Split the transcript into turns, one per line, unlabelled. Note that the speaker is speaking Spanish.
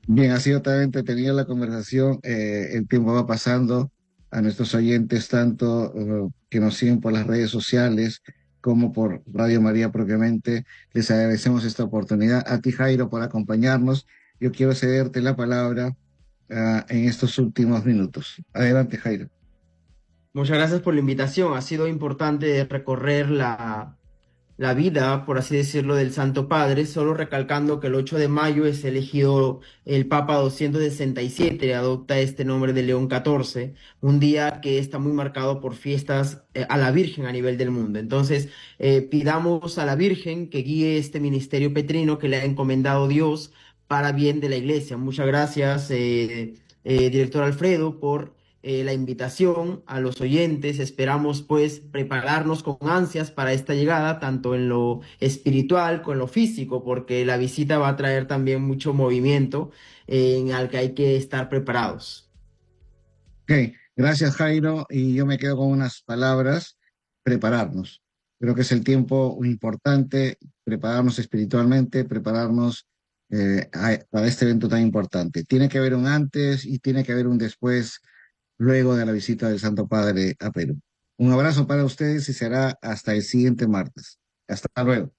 Bien, ha sido tan entretenida la conversación. El tiempo va pasando. A nuestros oyentes, tanto que nos siguen por las redes sociales como por Radio María propiamente, les agradecemos esta oportunidad. A ti, Jairo, por acompañarnos. Yo quiero cederte la palabra en estos últimos minutos. Adelante, Jairo.
Muchas gracias por la invitación. Ha sido importante recorrer la vida, por así decirlo, del Santo Padre, solo recalcando que el 8 de mayo es elegido el Papa 267, adopta este nombre de León XIV, un día que está muy marcado por fiestas a la Virgen a nivel del mundo. Entonces, pidamos a la Virgen que guíe este ministerio petrino que le ha encomendado Dios para bien de la Iglesia. Muchas gracias, director Alfredo, por la invitación a los oyentes. Esperamos pues prepararnos con ansias para esta llegada, tanto en lo espiritual como en lo físico, porque la visita va a traer también mucho movimiento en el que hay que estar preparados.
Ok, gracias, Jairo. Y yo me quedo con unas palabras: prepararnos. Creo que es el tiempo importante, prepararnos espiritualmente, prepararnos para este evento tan importante. Tiene que haber un antes y tiene que haber un después, luego de la visita del Santo Padre a Perú. Un abrazo para ustedes y será hasta el siguiente martes. Hasta luego.